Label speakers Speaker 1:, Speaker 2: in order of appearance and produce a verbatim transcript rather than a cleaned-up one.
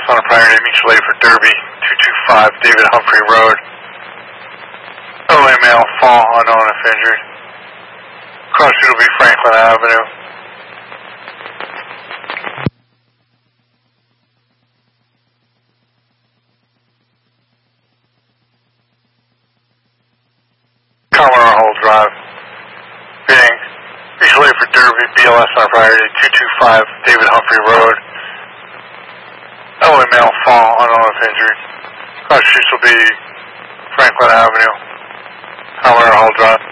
Speaker 1: on a priority mutual aid for Derby, two two five David Humphrey Road. Elderly male, fall, unknown if injured. Cross street will be Franklin Avenue. Colorado Hall Drive. Being mutual aid for Derby, B L S on a priority, two two five David Humphrey Road. Elderly male, fall, unknown if injured. Cross streets will be Franklin Avenue. Colorado Hall Drive.